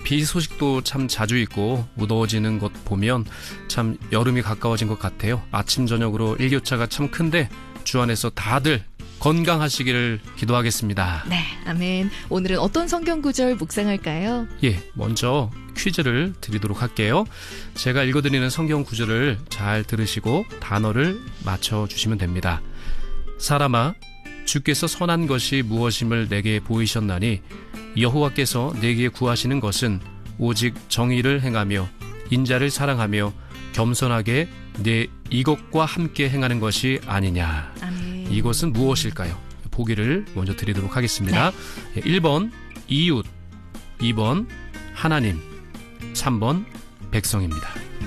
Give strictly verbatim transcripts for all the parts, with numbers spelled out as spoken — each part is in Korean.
비 소식도 참 자주 있고 무더워지는 것 보면 참 여름이 가까워진 것 같아요. 아침 저녁으로 일교차가 참 큰데 주 안에서 다들 건강하시기를 기도하겠습니다. 네, 아멘. 오늘은 어떤 성경 구절 묵상할까요? 예, 먼저 퀴즈를 드리도록 할게요. 제가 읽어드리는 성경 구절을 잘 들으시고 단어를 맞춰주시면 됩니다. 사람아, 주께서 선한 것이 무엇임을 내게 보이셨나니 여호와께서 내게 구하시는 것은 오직 정의를 행하며 인자를 사랑하며 겸손하게 내 이것과 함께 행하는 것이 아니냐. 아멘. 이것은 무엇일까요? 보기를 먼저 드리도록 하겠습니다. 네. 일 번 이웃, 이 번 하나님, 삼 번 백성입니다.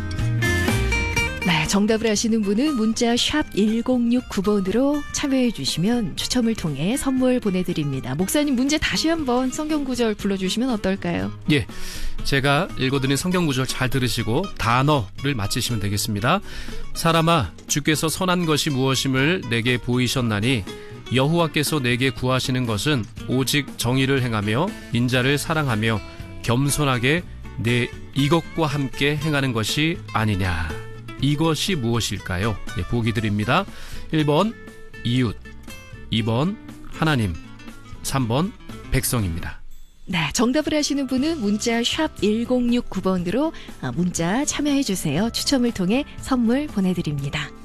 네, 정답을 아시는 분은 문자 샵 일공육구 번으로 참여해 주시면 추첨을 통해 선물 보내드립니다. 목사님, 문제 다시 한번 성경 구절 불러주시면 어떨까요? 예, 제가 읽어드린 성경 구절 잘 들으시고 단어를 맞히시면 되겠습니다. 사람아, 주께서 선한 것이 무엇임을 내게 보이셨나니 여호와께서 내게 구하시는 것은 오직 정의를 행하며 인자를 사랑하며 겸손하게 내 이것과 함께 행하는 것이 아니냐. 이것이 무엇일까요? 네, 보기 드립니다. 일 번 이웃, 이 번 하나님, 삼 번 백성입니다. 네, 정답을 아시는 분은 문자 샵 일공육구 번으로 문자 참여해 주세요. 추첨을 통해 선물 보내드립니다.